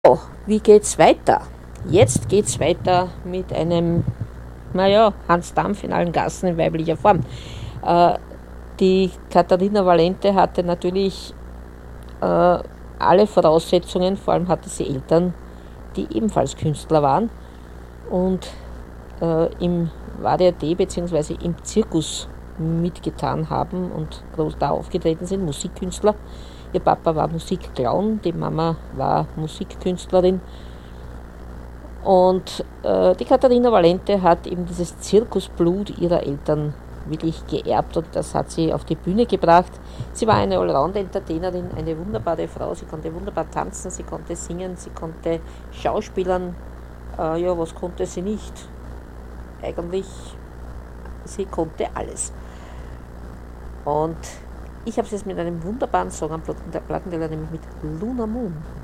So, wie geht's weiter? Jetzt geht's weiter mit einem, Hans Dampf in allen Gassen in weiblicher Form. Äh, Die Katharina Valente hatte natürlich alle Voraussetzungen, vor allem hatte sie Eltern, die ebenfalls Künstler waren und im VDRT bzw. im Zirkus mitgetan haben und groß da aufgetreten sind, Musikkünstler. Ihr Papa war Musikclown, die Mama war Musikkünstlerin und die Katharina Valente hat eben dieses Zirkusblut ihrer Eltern wirklich geerbt und das hat sie auf die Bühne gebracht. Sie war eine Allround-Entertainerin, eine wunderbare Frau, sie konnte wunderbar tanzen, sie konnte singen, sie konnte schauspielern. Ja, was konnte sie nicht? Eigentlich, sie konnte alles. Und ich habe es jetzt mit einem wunderbaren Song am Plattenteller, nämlich mit Luna Moon.